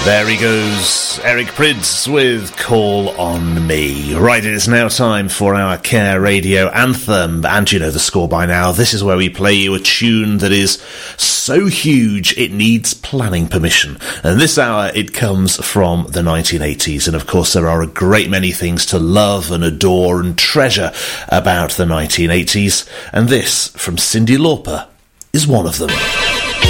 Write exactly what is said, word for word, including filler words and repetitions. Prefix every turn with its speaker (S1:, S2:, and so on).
S1: There he goes, Eric Prydz with Call on Me. Right, it is now time for our Care Radio Anthem, and you know the score by now. This is where we play you a tune that is so huge it needs planning permission. And this hour it comes from the nineteen eighties, and of course there are a great many things to love and adore and treasure about the nineteen eighties, and this, from Cyndi Lauper, is one of them.